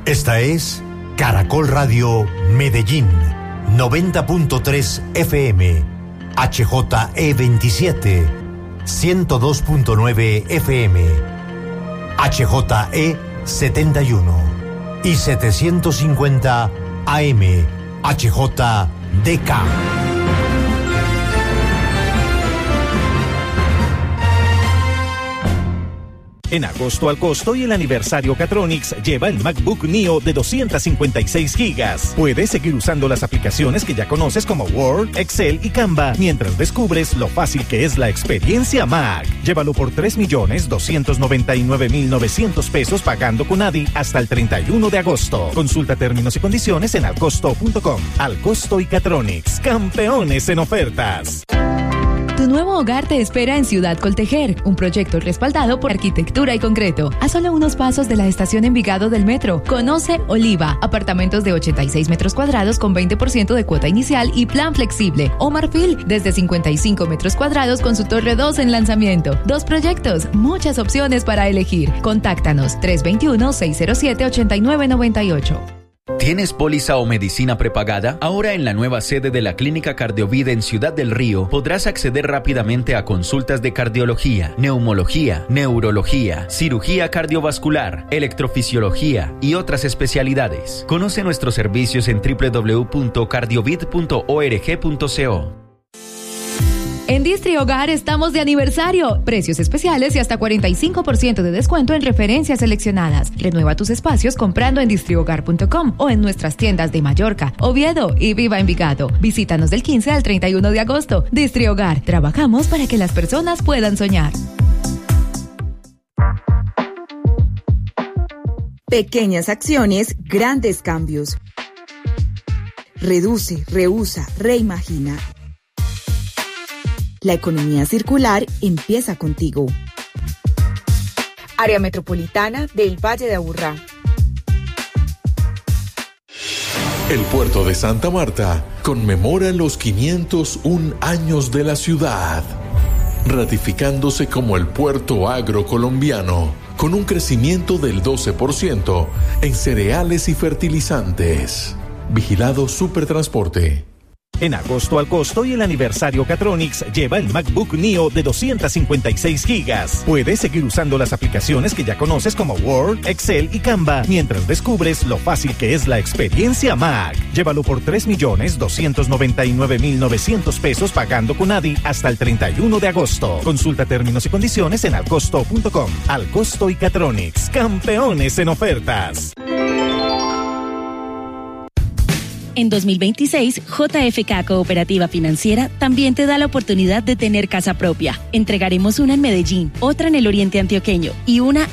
Esta es Caracol Radio Medellín, 90.3 FM, HJE27, 102.9 FM, HJE71 y 750 AM, HJDK. En agosto al costo y el aniversario Catronics lleva el MacBook Neo de 256 GB. Puedes seguir usando las aplicaciones que ya conoces como Word, Excel y Canva mientras descubres lo fácil que es la experiencia Mac. Llévalo por 3.299.900 pesos pagando con ADI hasta el 31 de agosto. Consulta términos y condiciones en alcosto.com. Alcosto y Catronics, campeones en ofertas. Tu nuevo hogar te espera en Ciudad Coltejer, un proyecto respaldado por Arquitectura y Concreto. A solo unos pasos de la estación Envigado del metro. Conoce Oliva, apartamentos de 86 metros cuadrados con 20% de cuota inicial y plan flexible. O Marfil, desde 55 metros cuadrados con su torre 2 en lanzamiento. 2 proyectos, muchas opciones para elegir. Contáctanos 321-607-8998. ¿Tienes póliza o medicina prepagada? Ahora en la nueva sede de la Clínica Cardiovida en Ciudad del Río podrás acceder rápidamente a consultas de cardiología, neumología, neurología, cirugía cardiovascular, electrofisiología y otras especialidades. Conoce nuestros servicios en www.cardiovid.org.co. En Distri Hogar estamos de aniversario. Precios especiales y hasta 45% de descuento en referencias seleccionadas. Renueva tus espacios comprando en distrihogar.com o en nuestras tiendas de Mallorca, Oviedo y Viva Envigado. Visítanos del 15 al 31 de agosto. Distri Hogar. Trabajamos para que las personas puedan soñar. Pequeñas acciones, grandes cambios. Reduce, reusa, reimagina. La economía circular empieza contigo. Área Metropolitana del Valle de Aburrá. El puerto de Santa Marta conmemora los 501 años de la ciudad, ratificándose como el puerto agrocolombiano, con un crecimiento del 12% en cereales y fertilizantes. Vigilado Supertransporte. En agosto al costo y el aniversario Catronics lleva el MacBook Neo de 256 GB. Puedes seguir usando las aplicaciones que ya conoces como Word, Excel y Canva mientras descubres lo fácil que es la experiencia Mac. Llévalo por 3.299.900 pesos pagando con ADI hasta el 31 de agosto. Consulta términos y condiciones en alcosto.com. Alcosto y Catronics, campeones en ofertas. En 2026, JFK Cooperativa Financiera también te da la oportunidad de tener casa propia. Entregaremos una en Medellín, otra en el oriente antioqueño y una